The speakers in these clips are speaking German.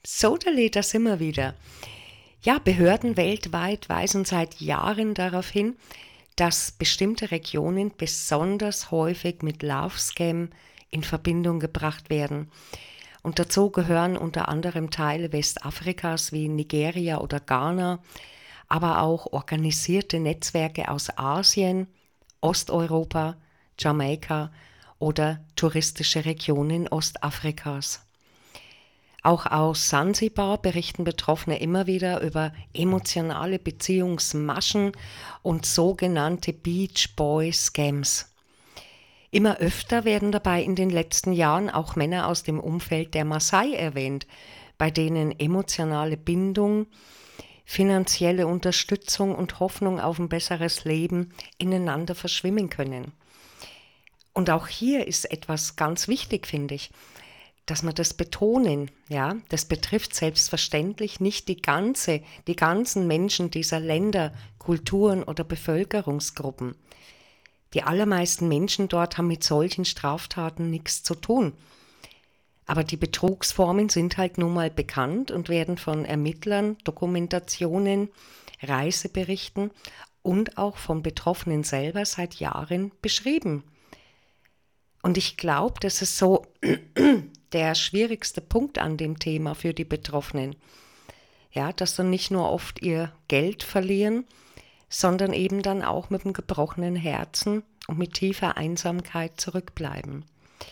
Sodali, da sind wir wieder. Ja, Behörden weltweit weisen seit Jahren darauf hin, dass bestimmte Regionen besonders häufig mit Love Scam in Verbindung gebracht werden. Und dazu gehören unter anderem Teile Westafrikas wie Nigeria oder Ghana, aber auch organisierte Netzwerke aus Asien, Osteuropa, Jamaika oder touristische Regionen Ostafrikas. Auch aus Sansibar berichten Betroffene immer wieder über emotionale Beziehungsmaschen und sogenannte Beach Boy Scams. Immer öfter werden dabei in den letzten Jahren auch Männer aus dem Umfeld der Maasai erwähnt, bei denen emotionale Bindung, finanzielle Unterstützung und Hoffnung auf ein besseres Leben ineinander verschwimmen können. Und auch hier ist etwas ganz wichtig, finde ich, dass wir das betonen, ja, das betrifft selbstverständlich nicht die ganzen Menschen dieser Länder, Kulturen oder Bevölkerungsgruppen. Die allermeisten Menschen dort haben mit solchen Straftaten nichts zu tun. Aber die Betrugsformen sind halt nun mal bekannt und werden von Ermittlern, Dokumentationen, Reiseberichten und auch von Betroffenen selber seit Jahren beschrieben. Und ich glaube, das ist so der schwierigste Punkt an dem Thema für die Betroffenen. Ja, dass sie nicht nur oft ihr Geld verlieren, sondern eben dann auch mit einem gebrochenen Herzen und mit tiefer Einsamkeit zurückbleiben.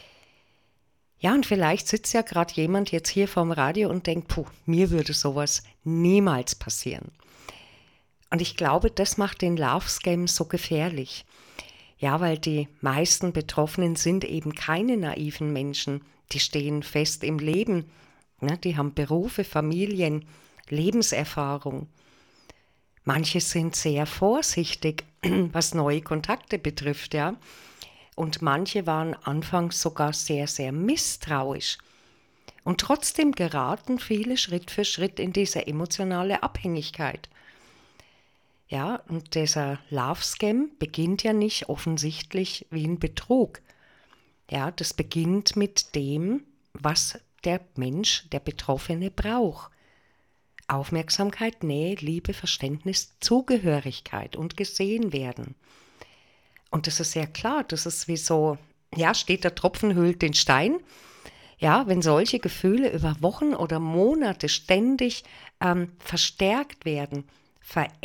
Ja, und vielleicht sitzt ja gerade jemand jetzt hier vorm Radio und denkt, mir würde sowas niemals passieren. Und ich glaube, das macht den Love Scam so gefährlich. Ja, weil die meisten Betroffenen sind eben keine naiven Menschen. Die stehen fest im Leben. Ne? Die haben Berufe, Familien, Lebenserfahrung. Manche sind sehr vorsichtig, was neue Kontakte betrifft, ja. Und manche waren anfangs sogar sehr, sehr misstrauisch. Und trotzdem geraten viele Schritt für Schritt in diese emotionale Abhängigkeit. Ja, und dieser Love Scam beginnt ja nicht offensichtlich wie ein Betrug. Ja, das beginnt mit dem, was der Mensch, der Betroffene braucht. Aufmerksamkeit, Nähe, Liebe, Verständnis, Zugehörigkeit und gesehen werden. Und das ist ja klar, das ist wie so, ja, steht der Tropfen höhlt den Stein. Ja, wenn solche Gefühle über Wochen oder Monate ständig verstärkt werden,